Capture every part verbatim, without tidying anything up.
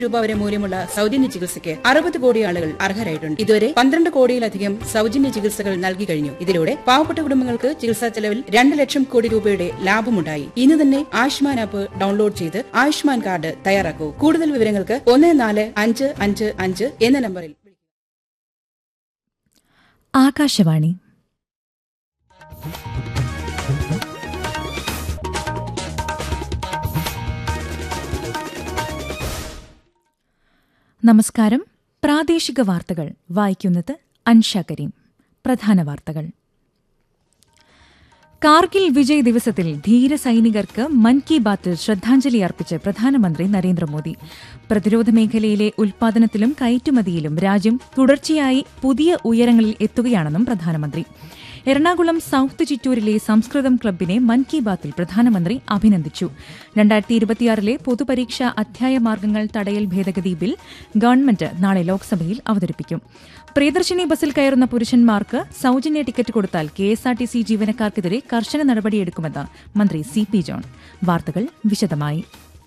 രൂപ വരെ മൂല്യമുള്ള സൗജന്യ ചികിത്സയ്ക്ക് അറുപത് കോടി ആളുകൾ അർഹരായിട്ടുണ്ട്. ഇതുവരെ പന്ത്രണ്ട് കോടിയിലധികം സൗജന്യ ചികിത്സകൾ നൽകി കഴിഞ്ഞു. ഇതിലൂടെ പാവപ്പെട്ട കുടുംബങ്ങൾക്ക് ചികിത്സാ ചെലവിൽ രണ്ട് ലക്ഷം കോടി രൂപയുടെ ലാഭമുണ്ടായി. ഇന്ന് തന്നെ ആയുഷ്മാൻ ആപ്പ് ഡൗൺലോഡ് ചെയ്ത് ആയുഷ്മാൻ കാർഡ് തയ്യാറാക്കൂ. കൂടുതൽ വിവരങ്ങൾക്ക് ഒന്ന് നാല് അഞ്ച് അഞ്ച് അഞ്ച് എന്ന നമ്പറിൽ ആകാശവാണി. നമസ്കാരം. പ്രാദേശിക വാർത്തകൾ വായിക്കുന്നത് അൻഷ കരീം. പ്രധാന വാർത്തകൾ. കാർഗിൽ വിജയ് ദിവസത്തിൽ ധീര സൈനികർക്ക് മൻ കി ബാത്തിൽ ശ്രദ്ധാഞ്ജലി അർപ്പിച്ച് പ്രധാനമന്ത്രി നരേന്ദ്രമോദി. പ്രതിരോധ മേഖലയിലെ ഉൽപാദനത്തിലും കയറ്റുമതിയിലും രാജ്യം തുടർച്ചയായി പുതിയ ഉയരങ്ങളിൽ എത്തുകയാണെന്നും പ്രധാനമന്ത്രി. എറണാകുളം സൌത്ത് ചിറ്റൂരിലെ സംസ്കൃതം ക്ലബിനെ മൻ കി ബാത്തിൽ പ്രധാനമന്ത്രി അഭിനന്ദിച്ചു. രണ്ടായിരത്തി ഇരുപത്തിയാറിലെ പൊതുപരീക്ഷാ അധ്യായ മാർഗ്ഗങ്ങൾ തടയൽ ഭേദഗതി ബിൽ ഗവൺമെന്റ് നാളെ ലോക്സഭയിൽ അവതരിപ്പിക്കും. പ്രിയദർശിനി ബസ്സിൽ കയറുന്ന പുരുഷന്മാർക്ക് സൌജന്യ ടിക്കറ്റ് കൊടുത്താൽ കെഎസ്ആർടിസി ജീവനക്കാർക്കെതിരെ കർശന നടപടിയെടുക്കുമെന്ന് മന്ത്രി സി പി ജോൺ. വാർത്തകൾ വിശദമായി.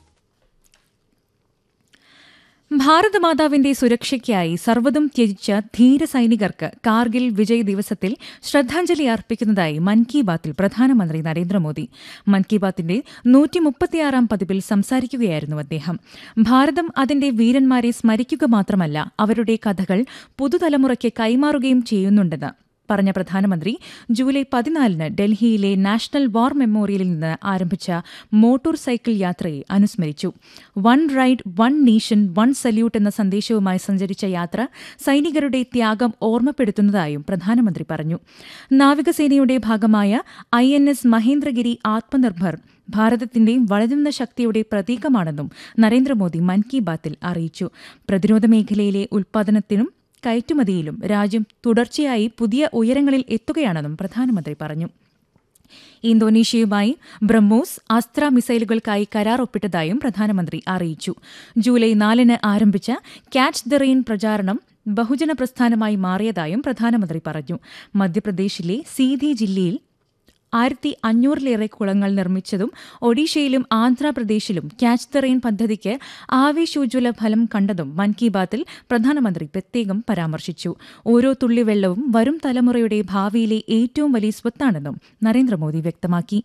ഭാരതമാതാവിന്റെ സുരക്ഷയ്ക്കായി സർവ്വതും ത്യജിച്ച ധീര സൈനികർക്ക് കാർഗിൽ വിജയ് ദിവസത്തിൽ ശ്രദ്ധാഞ്ജലി അർപ്പിക്കുന്നതായി മൻ കി ബാത്തിൽ പ്രധാനമന്ത്രി നരേന്ദ്രമോദി. മൻ കി ബാത്തിന്റെ നൂറ്റി മുപ്പത്തിയാറാം പതിപ്പിൽ സംസാരിക്കുകയായിരുന്നു അദ്ദേഹം. ഭാരതം അതിന്റെ വീരന്മാരെ സ്മരിക്കുക മാത്രമല്ല, അവരുടെ കഥകൾ പുതുതലമുറയ്ക്ക് കൈമാറുകയും ചെയ്യുന്നുണ്ടെന്ന് പറഞ്ഞ പ്രധാനമന്ത്രി ജൂലൈ പതിനാലിന് ഡൽഹിയിലെ നാഷണൽ വാർ മെമ്മോറിയലിൽ നിന്ന് ആരംഭിച്ച മോട്ടോർ സൈക്കിൾ യാത്രയെ അനുസ്മരിച്ചു. One ride one nation one salute എന്ന സന്ദേശവുമായി സഞ്ചരിച്ച യാത്ര സൈനികരുടെ ത്യാഗം ഓർമ്മപ്പെടുത്തുന്നതായും പ്രധാനമന്ത്രി പറഞ്ഞു. നാവികസേനയുടെ ഭാഗമായ I N S Mahendragiri Atmanirbhar ഭാരതത്തിന്റെ വളരുന്ന ശക്തിയുടെ പ്രതീകമാണെന്നും നരേന്ദ്രമോദി മൻ കി ബാത്തിൽ അറിയിച്ചു. പ്രതിരോധ മേഖലയിലെ ഉൽപാദനത്തിനും കയറ്റുമതിയിലും രാജ്യം തുടർച്ചയായി പുതിയ ഉയരങ്ങളിൽ എത്തുകയാണെന്നും പ്രധാനമന്ത്രി പറഞ്ഞു. ഇന്തോനേഷ്യയുമായി ബ്രഹ്മോസ് അസ്ത്ര മിസൈലുകൾക്കായി കരാർ ഒപ്പിട്ടതായും പ്രധാനമന്ത്രി അറിയിച്ചു. ജൂലൈ നാലിന് ആരംഭിച്ച ക്യാച്ച് ദ റെയിൻ പ്രചാരണം ബഹുജന പ്രസ്ഥാനമായി മാറിയതായും പ്രധാനമന്ത്രി പറഞ്ഞു. മധ്യപ്രദേശിലെ സീധി ജില്ലയിൽ ആയിരത്തി അഞ്ഞൂറിലേറെ കുളങ്ങൾ നിർമ്മിച്ചതും ഒഡീഷയിലും ആന്ധ്രാപ്രദേശിലും ക്യാച്ച് ദ റെയിൻ പദ്ധതിക്ക് ആവേശോജ്വല ഫലം കണ്ടതും മൻ കി ബാത്തിൽ പ്രധാനമന്ത്രി പ്രത്യേകം പരാമർശിച്ചു. ഓരോ തുള്ളിവെള്ളവും വരും തലമുറയുടെ ഭാവിയിലെ ഏറ്റവും വലിയ സ്വത്താണെന്നും നരേന്ദ്രമോദി വ്യക്തമാക്കി.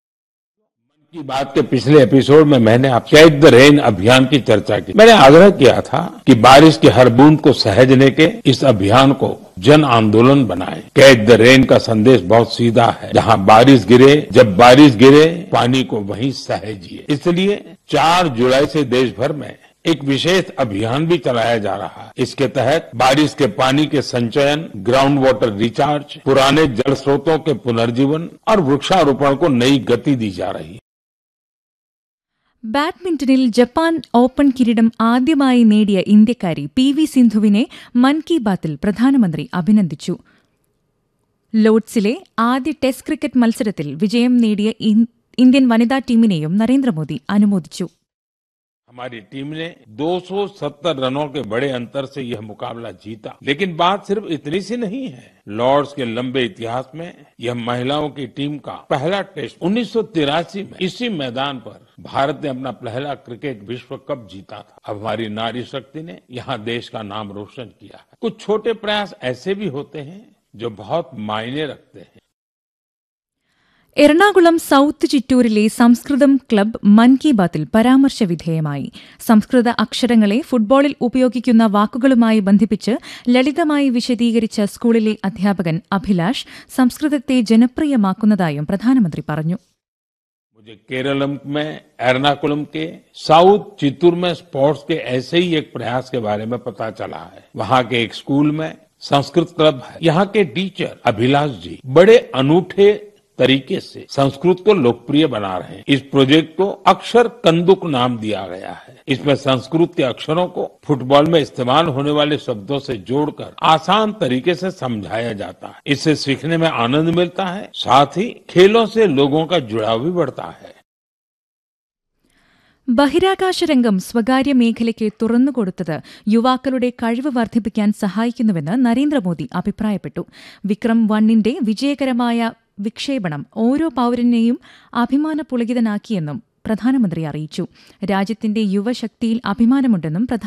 की बात के पिछले एपिसोड में मैंने आप कैच द रेन अभियान की चर्चा की. मैंने आग्रह किया था कि बारिश की हर बूंद को सहेजने के इस अभियान को जन आंदोलन बनाएं. कैच द रेन का संदेश बहुत सीधा है. जहां बारिश गिरे, जब बारिश गिरे, पानी को वहीं सहेजिए. इसलिए चार जुलाई से देश भर में एक विशेष अभियान भी चलाया जा रहा है. इसके तहत बारिश के पानी के संचयन, ग्राउंड वाटर रिचार्ज, पुराने जल स्रोतों के पुनर्जीवन और वृक्षारोपण को नई गति दी जा रही है. ബാഡ്മിന്റണിൽ ജപ്പാൻ ഓപ്പൺ കിരീടം ആദ്യമായി നേടിയ ഇന്ത്യക്കാരി പി വി സിന്ധുവിനെ മൻ കി ബാത്തിൽ പ്രധാനമന്ത്രി അഭിനന്ദിച്ചു. ലോർഡ്സിലെ ആദ്യ ടെസ്റ്റ് ക്രിക്കറ്റ് മത്സരത്തിൽ വിജയം നേടിയ ഇന്ത്യൻ വനിതാ ടീമിനെയും നരേന്ദ്രമോദി അനുമോദിച്ചു. हमारी टीम ने दो सौ सत्तर रनों के बड़े अंतर से यह मुकाबला जीता. लेकिन बात सिर्फ इतनी सी नहीं है. लॉर्ड्स के लंबे इतिहास में यह महिलाओं की टीम का पहला टेस्ट उन्नीस सौ तिरासी में इसी मैदान पर भारत ने अपना पहला क्रिकेट विश्व कप जीता था. अब हमारी नारी शक्ति ने यहाँ देश का नाम रोशन किया है. कुछ छोटे प्रयास ऐसे भी होते हैं जो बहुत मायने रखते हैं. എറണാകുളം സൌത്ത് ചിറ്റൂരിലെ സംസ്കൃതം ക്ലബ് മൻ കി ബാത്തിൽ പരാമർശവിധേയമായി. സംസ്കൃത അക്ഷരങ്ങളെ ഫുട്ബോളിൽ ഉപയോഗിക്കുന്ന വാക്കുകളുമായി ബന്ധിപ്പിച്ച് ലളിതമായി വിശദീകരിച്ച സ്കൂളിലെ അധ്യാപകൻ അഭിലാഷ് സംസ്കൃതത്തെ ജനപ്രിയമാക്കുന്നതായും പ്രധാനമന്ത്രി പറഞ്ഞു. मुझे केरलम में एर्नाकुलम के साउथ चित्तूर में स्पोर्ट्स के ऐसे ही एक प्रयास के बारे में पता चला है. वहां के एक स्कूल में संस्कृत क्लब है. यहाँ के टीचर अभिलाष जी बड़े अनूठे तरीके से संस्कृत को लोकप्रिय बना रहे हैं. इस प्रोजेक्ट को अक्षर कंदुक नाम दिया गया है. इसमें संस्कृत के अक्षरों को फुटबॉल में इस्तेमाल होने वाले शब्दों से जोड़कर आसान तरीके से समझाया जाता है. इससे सीखने में आनंद मिलता है, साथ ही खेलों से लोगों का जुड़ाव भी बढ़ता है. ബഹിരാകാശരംഗം സ്വകാര്യ മേഖലയ്ക്ക് തുറന്നുകൊടുത്തത് യുവാക്കളുടെ കഴിവ് വർദ്ധിപ്പിക്കാൻ സഹായിക്കുന്നുവെന്ന് നരേന്ദ്രമോദി അഭിപ്രായപ്പെട്ടു. വിക്രം വണ്ണിന്റെ വിജയകരമായ വിക്ഷേപണം ഓരോ പൌരനെയും അഭിമാനപുളകിതനാക്കിയെന്നും പ്രധാനമന്ത്രി അറിയിച്ചു. രാജ്യത്തിന്റെ യുവശക്തിയിൽ അഭിമാനമുണ്ടെന്നും